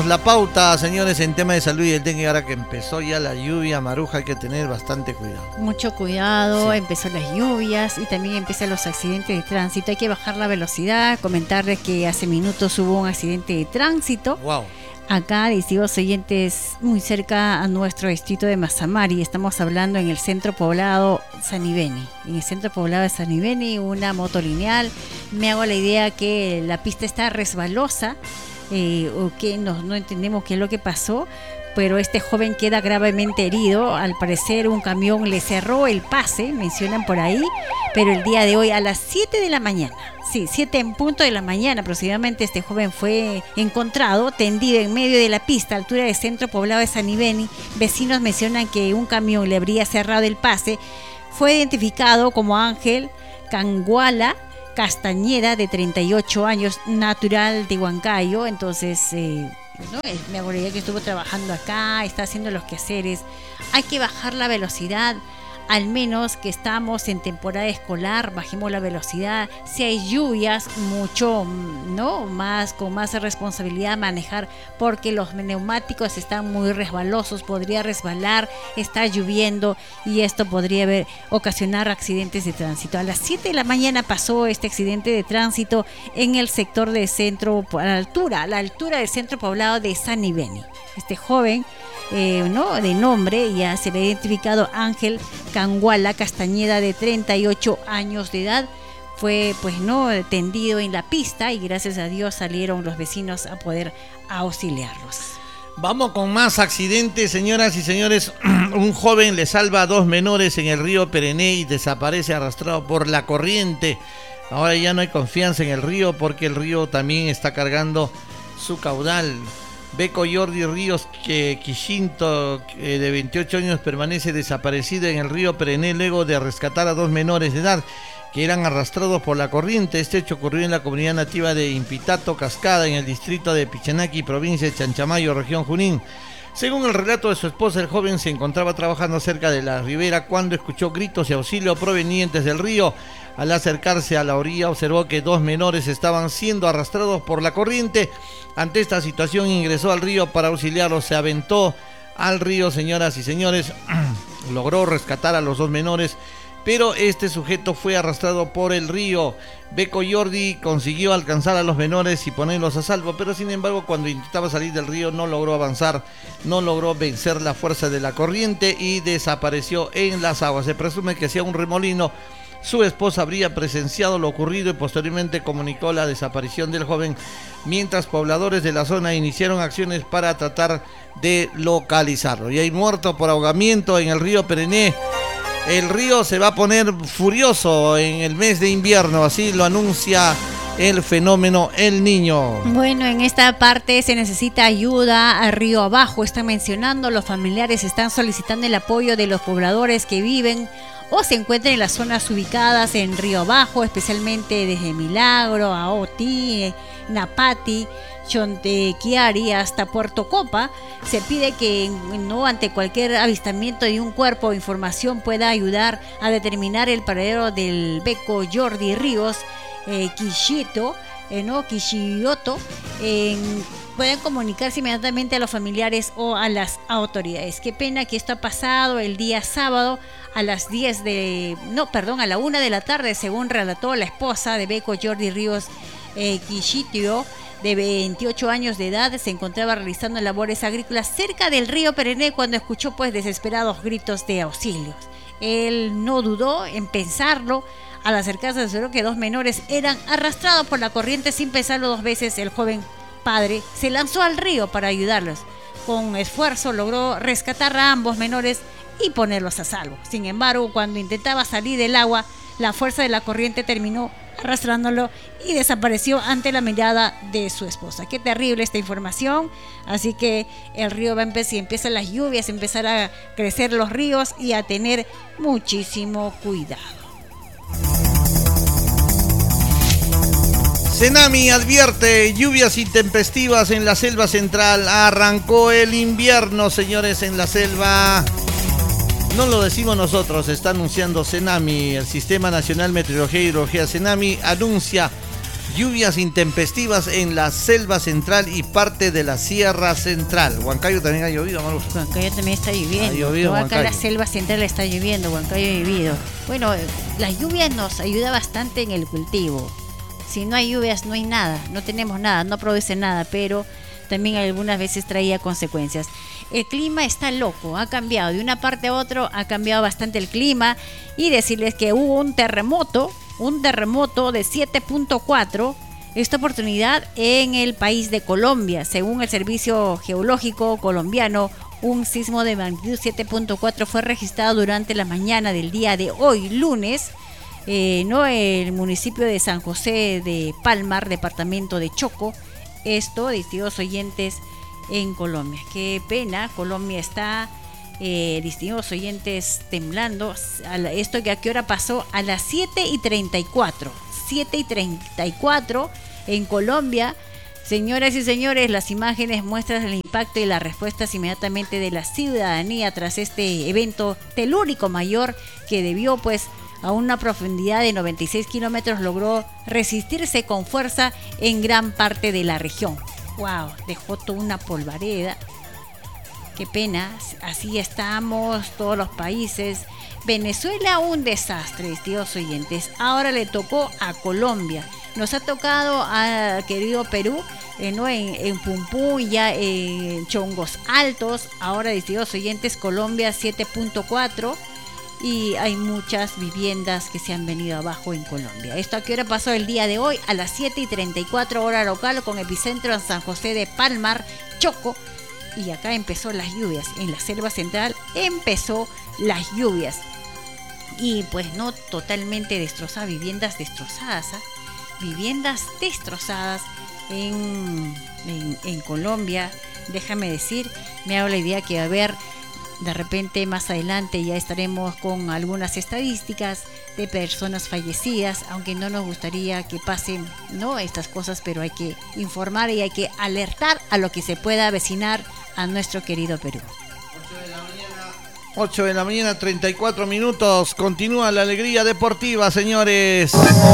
La pauta, señores, en tema de salud y el dengue, ahora que empezó ya la lluvia, Maruja, hay que tener bastante cuidado. Mucho cuidado, Sí. empezó las lluvias y también empiezan los accidentes de tránsito. Hay que bajar la velocidad, comentarles que hace minutos hubo un accidente de tránsito. Wow. Acá, distintos oyentes, muy cerca a nuestro distrito de Mazamari. Estamos hablando en el centro poblado Sanibeni. En el centro poblado de Sanibeni, una moto lineal. Me hago la idea que la pista está resbalosa. O que no entendemos qué es lo que pasó, pero este joven queda gravemente herido. Al parecer un camión le cerró el pase, mencionan por ahí, pero el día de hoy a las 7 de la mañana, sí, 7 en punto de la mañana aproximadamente, este joven fue encontrado tendido en medio de la pista, a altura del centro poblado de Sanibeni. Vecinos mencionan que un camión le habría cerrado el pase. Fue identificado como Ángel Canguala Castañeda, de 38 años, natural de Huancayo. Entonces, ¿no? Me acuerdo que estuvo trabajando acá, está haciendo los quehaceres. Hay que bajar la velocidad, al menos que estamos en temporada escolar, bajemos la velocidad. Si hay lluvias, mucho, ¿no? Con más responsabilidad manejar, porque los neumáticos están muy resbalosos, podría resbalar, está lloviendo y esto podría ocasionar accidentes de tránsito. A las 7 de la mañana pasó este accidente de tránsito en el sector de centro, a la altura del centro poblado de Sanibeni. Este joven, ¿no? De nombre, ya se le ha identificado, Ángel Canguala Castañeda, de 38 años de edad, fue tendido en la pista y gracias a Dios salieron los vecinos a poder auxiliarlos. Vamos con más accidentes, señoras y señores. Un joven le salva a 2 menores en el río Perené y desaparece arrastrado por la corriente. Ahora ya no hay confianza en el río porque el río también está cargando su caudal. Beco Jordi Ríos Quishinto, de 28 años, permanece desaparecido en el río Perené luego de rescatar a 2 menores de edad que eran arrastrados por la corriente. Este hecho ocurrió en la comunidad nativa de Impitato Cascada, en el distrito de Pichanaki, provincia de Chanchamayo, región Junín. Según el relato de su esposa, el joven se encontraba trabajando cerca de la ribera cuando escuchó gritos de auxilio provenientes del río. Al acercarse a la orilla, observó que 2 menores estaban siendo arrastrados por la corriente. Ante esta situación, ingresó al río para auxiliarlos. Se aventó al río, señoras y señores. Logró rescatar a los 2 menores, pero este sujeto fue arrastrado por el río. Beco Jordi consiguió alcanzar a los menores y ponerlos a salvo, pero sin embargo, cuando intentaba salir del río no logró avanzar, no logró vencer la fuerza de la corriente y desapareció en las aguas. Se presume que hacía un remolino. Su esposa habría presenciado lo ocurrido y posteriormente comunicó la desaparición del joven, mientras pobladores de la zona iniciaron acciones para tratar de localizarlo. Y hay muerto por ahogamiento en el río Perené. El río se va a poner furioso en el mes de invierno, así lo anuncia el fenómeno El Niño. Bueno, en esta parte se necesita ayuda a río abajo, están mencionando, los familiares están solicitando el apoyo de los pobladores que viven o se encuentran en las zonas ubicadas en río abajo, especialmente desde Milagro, Aoti, Napati, Chontequiari hasta Puerto Copa. Se pide que ante cualquier avistamiento de un cuerpo o información pueda ayudar a determinar el paradero del Beco Jordi Ríos Quishioto. Pueden comunicarse inmediatamente a los familiares o a las autoridades. Qué pena que esto ha pasado el día sábado a las 1 de la tarde, según relató la esposa de Beco Jordi Ríos Quishitio, de 28 años de edad. Se encontraba realizando labores agrícolas cerca del río Perené cuando escuchó desesperados gritos de auxilios. Él no dudó en pensarlo. Al acercarse, observó que 2 menores eran arrastrados por la corriente. Sin pensarlo 2 veces, el joven padre se lanzó al río para ayudarlos. Con esfuerzo logró rescatar a ambos menores y ponerlos a salvo. Sin embargo, cuando intentaba salir del agua, la fuerza de la corriente terminó arrastrándolo y desapareció ante la mirada de su esposa. Qué terrible esta información. Así que el río va a empezar, si empiezan las lluvias, empezar a crecer los ríos y a tener muchísimo cuidado. Senami advierte lluvias intempestivas en la selva central. Arrancó el invierno, señores, en la selva. No lo decimos nosotros, está anunciando Senami. El Sistema Nacional Meteorología y Hidrología Senami anuncia Lluvias intempestivas en la selva central y parte de la Sierra Central. Huancayo también ha llovido, Maru. Huancayo también está lloviendo. Ha llovido Acá en la Huancayo. selva central está lloviendo, Huancayo ha llovido. Bueno, las lluvias nos ayuda bastante en el cultivo. Si no hay lluvias no hay nada, no tenemos nada, no produce nada, pero también algunas veces traía consecuencias. El clima está loco, ha cambiado de una parte a otra, ha cambiado bastante el clima, y decirles que hubo un terremoto de 7.4, esta oportunidad en el país de Colombia. Según el Servicio Geológico colombiano, un sismo de magnitud 7.4 fue registrado durante la mañana del día de hoy, lunes, el municipio de San José de Palmar, departamento de Choco. Esto, distinguidos oyentes, en Colombia. Qué pena, Colombia está, distinguidos oyentes, temblando. Esto que a qué hora pasó, a las 7:34. 7:34 en Colombia. Señoras y señores, las imágenes muestran el impacto y las respuestas inmediatamente de la ciudadanía tras este evento telúrico mayor que debió, pues, a una profundidad de 96 kilómetros, logró resistirse con fuerza en gran parte de la región. ¡Wow! Dejó toda una polvareda. Qué pena, así estamos todos los países. Venezuela, un desastre, tíos oyentes. Ahora le tocó a Colombia. Nos ha tocado a querido Perú, ¿no? en Pumpú, ya en Chongos Altos. Ahora, tíos oyentes, Colombia 7.4. Y hay muchas viviendas que se han venido abajo en Colombia. Esto a qué hora pasó el día de hoy, a las 7:34 hora local, con epicentro en San José de Palmar, Choco. Y acá empezó las lluvias, en la selva central empezó las lluvias. Y pues no totalmente destrozadas, viviendas destrozadas, viviendas destrozadas en Colombia. Déjame decir, me hago la idea que va a haber, de repente más adelante ya estaremos con algunas estadísticas de personas fallecidas, aunque no nos gustaría que pasen, ¿no?, estas cosas, pero hay que informar y hay que alertar a lo que se pueda avecinar a nuestro querido Perú. 8 de la mañana, 34 minutos. Continúa la alegría deportiva, señores.